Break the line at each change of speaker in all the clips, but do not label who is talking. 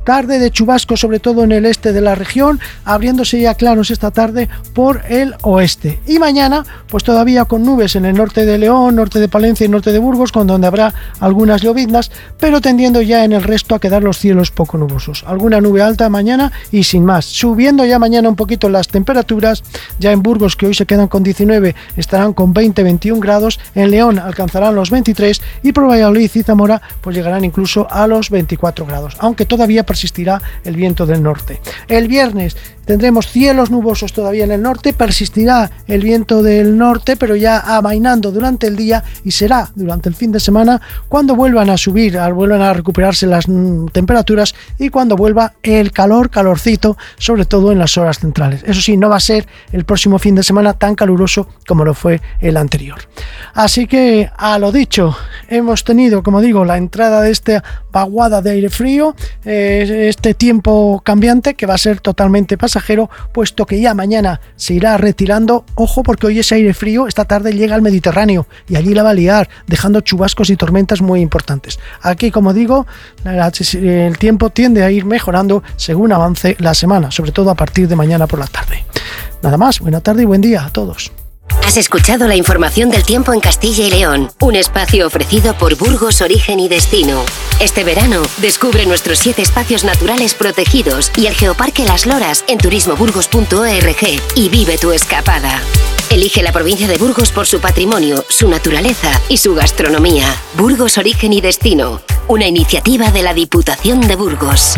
Tarde de chubascos, sobre todo en el este de la región, abriéndose ya claros esta tarde por el oeste. Y mañana, pues todavía con nubes en el norte de León, norte de Palencia y norte de Burgos, con donde habrá algunas lloviznas, pero tendiendo ya en el resto a quedar los cielos poco nubosos. Alguna nube alta mañana y sin más. Subiendo ya mañana un poquito las temperaturas, ya en Burgos, que hoy se quedan con 19, estarán con 20-21 grados, en León alcanzarán los 23 y por Valladolid y Zamora pues llegarán incluso a los 24 grados, aunque todavía persistirá el viento del norte. El viernes tendremos cielos nubosos todavía en el norte, persistirá el viento del norte, pero ya amainando durante el día, y será durante el fin de semana cuando vuelvan a subir, vuelvan a recuperarse las temperaturas y cuando vuelva el calorcito, sobre todo en las horas centrales. Eso sí, no va a ser el próximo fin de semana tan caluroso como lo fue el anterior. Así que, a lo dicho, hemos tenido, como digo, la entrada de esta vaguada de aire frío, este tiempo cambiante que va a ser totalmente pasajero, puesto que ya mañana se irá retirando. Ojo, porque hoy ese aire frío esta tarde llega al Mediterráneo y allí la va a liar, dejando chubascos y tormentas muy importantes. Aquí, como digo, el tiempo tiende a ir mejorando según avance la semana, sobre todo a partir de mañana por la tarde. Nada más, buena tarde y buen día a todos.
Has escuchado la información del tiempo en Castilla y León, un espacio ofrecido por Burgos Origen y Destino. Este verano, descubre nuestros 7 espacios naturales protegidos y el Geoparque Las Loras en turismoburgos.org y vive tu escapada. Elige la provincia de Burgos por su patrimonio, su naturaleza y su gastronomía. Burgos Origen y Destino, una iniciativa de la Diputación de Burgos.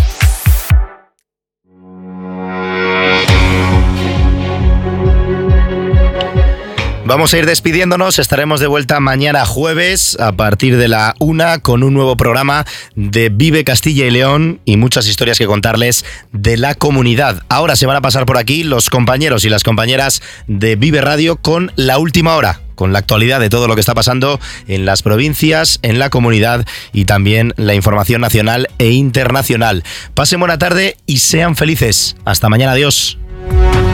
Vamos a ir despidiéndonos, estaremos de vuelta mañana jueves a partir de la 1 con un nuevo programa de Vive Castilla y León y muchas historias que contarles de la comunidad. Ahora se van a pasar por aquí los compañeros y las compañeras de Vive Radio con la última hora, con la actualidad de todo lo que está pasando en las provincias, en la comunidad y también la información nacional e internacional. Pasen buena tarde y sean felices. Hasta mañana, adiós.